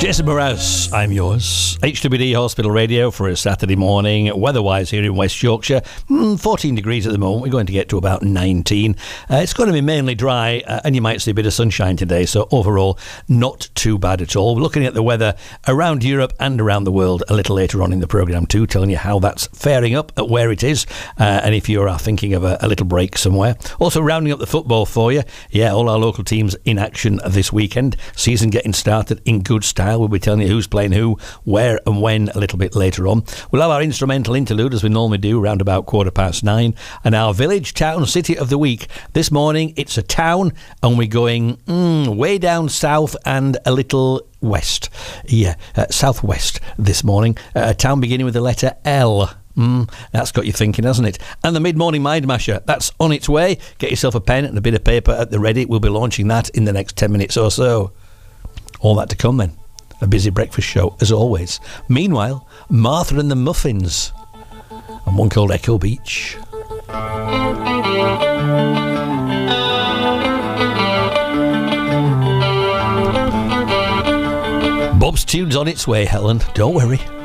Jason Mraz, I'm yours. HWD Hospital Radio for a Saturday morning. Weather-wise here in West Yorkshire, 14 degrees at the moment. We're going to get to about 19. It's going to be mainly dry, and you might see a bit of sunshine today, so overall, not too bad at all. We're looking at the weather around Europe and around the world a little later on in the programme too, telling you how that's faring up at where it is, and if you are thinking of a little break somewhere. Also rounding up the football for you. Yeah, all our local teams in action this weekend. Season getting started in good style. We'll be telling you who's playing who, where and when a little bit later on. We'll have our instrumental interlude as we normally do around about 9:15, and our village, town, city of the week. This morning it's a town, and we're going way down south and a little west. Yeah, southwest this morning. A town beginning with the letter L. That's got you thinking, hasn't it? And the mid-morning Mind Masher, that's on its way. Get yourself a pen and a bit of paper at the ready. We'll be launching that in the next 10 minutes or so. All that to come then. A busy breakfast show, as always. Meanwhile, Martha and the Muffins, and one called Echo Beach. Bob's Tune's on its way, Helen. Don't worry.